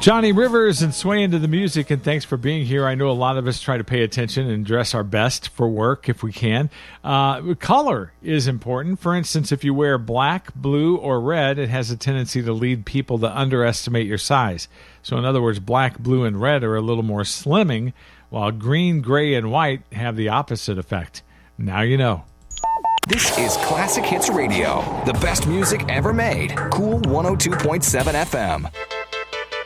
Johnny Rivers and swaying to the music, and thanks for being here. I know a lot of us try to pay attention and dress our best for work if we can. Color is important. For instance, if you wear black, blue, or red, it has a tendency to lead people to underestimate your size. So in other words, black, blue, and red are a little more slimming, while green, gray, and white have the opposite effect. Now you know. This is Classic Hits Radio, the best music ever made. Cool 102.7 FM.